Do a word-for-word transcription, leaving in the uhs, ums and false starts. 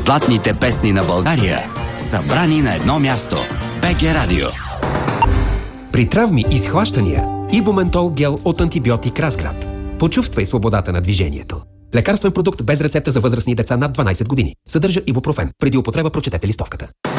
Златните песни на България, събрани на едно място. БГ Радио. При травми и схващания Ибументол гел от антибиотик Разград. Почувствай свободата на движението. Лекарствен продукт без рецепта за възрастни деца над дванайсет години. Съдържа ибупрофен. Преди употреба прочетете листовката.